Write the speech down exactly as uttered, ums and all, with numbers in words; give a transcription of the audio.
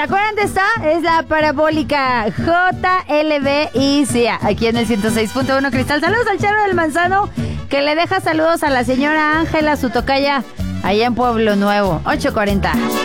acuerdan de esta? Es la parabólica J L B I C A, aquí en el ciento seis punto uno Cristal. Saludos al Charo del Manzano, que le deja saludos a la señora Ángela, su tocaya, allá en Pueblo Nuevo. ocho cuarenta.